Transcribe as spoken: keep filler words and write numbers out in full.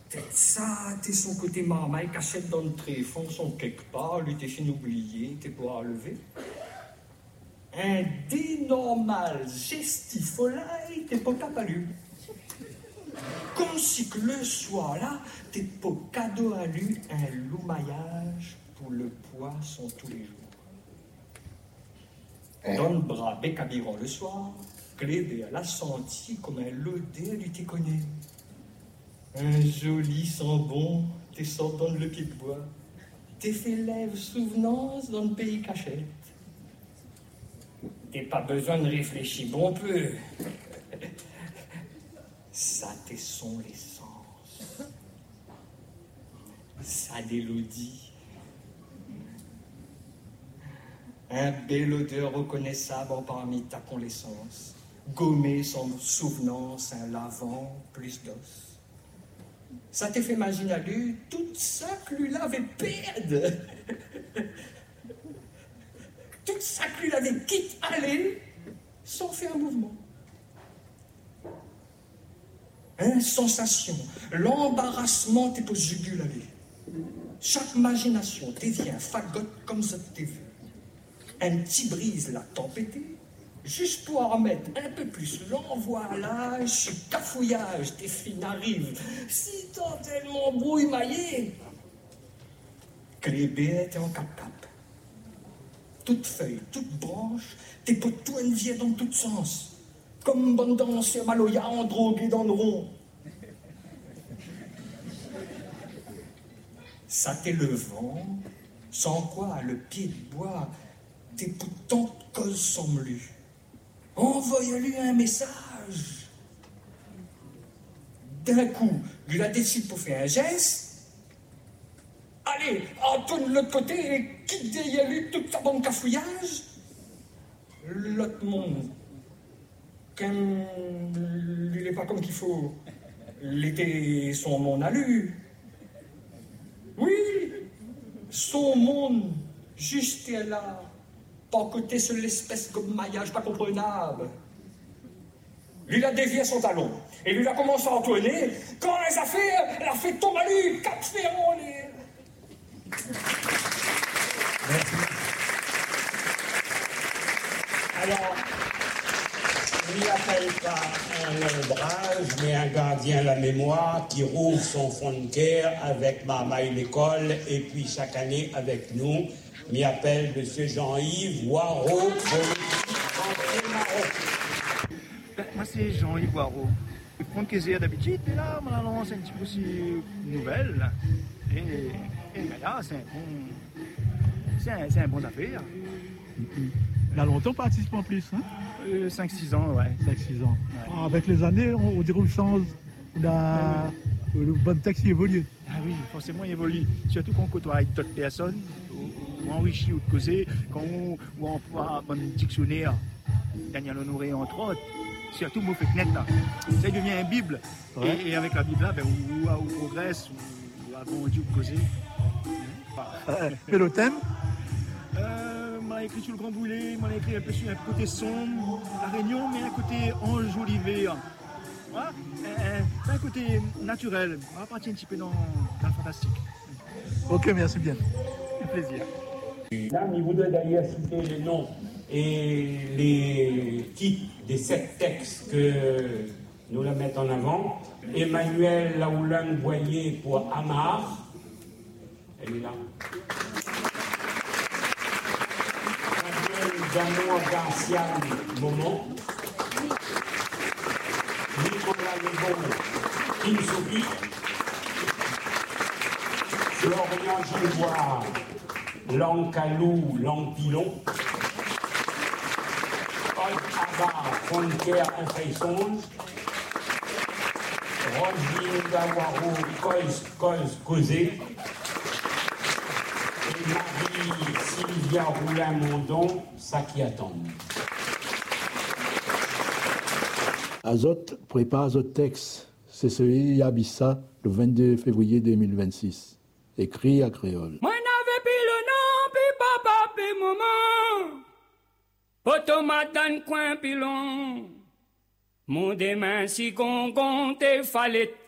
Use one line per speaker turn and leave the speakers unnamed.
Peut-être ça, t'es son côté marmaille, cachette dans le tréfonds, son quelque part, lui t'es fin oublié, t'es pour lever. Un dénormal gestifolaille, t'es pas capable. Comme si que le soir là, t'es pas cadeau à lui un loumaillage pour le poisson tous les jours. Dans le bras, bécabiron le soir, Clébé à la senti comme un lodé lui t'es connu. Un joli sang bon, t'es sort dans le pied de bois, t'es fait lève souvenance dans le pays cachette. T'es pas besoin de réfléchir bon peu. Ça t'es son l'essence. Ça d'élodie. Un bel odeur reconnaissable parmi ta connaissance. Gommé sans souvenance, un lavant, plus d'os. Ça t'est fait imaginer à lui, tout ça que lui l'avait perdre. Tout ça que lui l'avait quitte aller, sans faire un mouvement. Une sensation, l'embarrassement t'est au jugule aller. Chaque imagination devient fagotte comme ça t'es vu. Un petit brise l'a tempêté, juste pour en remettre un peu plus l'envoilage, cafouillage, tes filles n'arrivent, si tant tellement brouille maillé. Clébé était en cap-cap. Toute feuille, toute branche, tes poteaux viennent dans tous sens. Comme bon danseur maloya en drogué dans le rond. Ça t'est le vent, sans quoi le pied de bois, t'es pourtant de cause semble lui. Envoie-lui un message. D'un coup, lui a décidé pour faire un geste. Allez, entourne de l'autre côté et quitte derrière lui toute sa bande cafouillage. L'autre monde, comme lui n'est pas comme qu'il faut, l'été son monde à lui. Oui, son monde, juste là, pas côté sur l'espèce de maillage pas comprenable. Lui a dévié son talon, et lui a commencé à entonner, quand les affaires, elle a fait tomber à lui, quatre ferrons, les...
Merci. Alors, il n'y appelle pas un ombrage, mais un gardien de la mémoire qui rouvre son fond de guerre avec Marmaille l'école et puis chaque année avec nous. M'y appelle M. Jean-Yves Waro.
Moi, c'est Jean-Yves Waro. Je prends le questionnaire d'habitude, mais là, on lance un petit peu aussi nouvelle. Et, et là, c'est un bon, c'est un, c'est un bon affaire.
Il y a longtemps participe en plus, hein
euh, cinq six ans, ouais.
cinq six ans.
Ouais.
Ah, avec les années, on, on dirait une change. La, oui. Le bon texte évolue.
Ah oui, forcément, il évolue. Surtout quand on côtoie avec d'autres personnes, on enrichit ou de causer, quand on, on emploie un dictionnaire, Daniel Honoré, entre autres. Surtout, moi, fait net, là. Ça devient une Bible. Ouais. Et, et avec la Bible, là, ben, on, on, on progresse, on, on avance du causer.
Euh, et le thème
euh, m'a écrit sur le Grand Boulet, m'a écrit un peu sur un côté sombre, la Réunion, mais un côté enjolivé. Voilà. Un, un côté naturel. On va partir un petit peu dans, dans le fantastique.
Ok, merci bien.
Un plaisir.
Là, il voudrait d'ailleurs citer les noms et les titres des sept textes que nous la mettons en avant. Emmanuel Laoulan-Boyer pour Amar. Elle est là. Gabriel Damour Garcia Moment. Nicolas Lebon Kinsuki. Florian Gilbois Lancalou Lampilon. Paul Abba Frontière Infraisonge. Roselyne Gawaro Koz Koz Causé. Et Marie-Sylvia Roulin-Mondon, ça qui attend.
Azote prépare Azote texte. C'est celui Abissa le vingt-deux février deux mille vingt-six. Écrit à créole.
Moi n'avais plus le nom, puis papa, puis maman. Poto matin coin pilon. Mon demain si gongon te fallait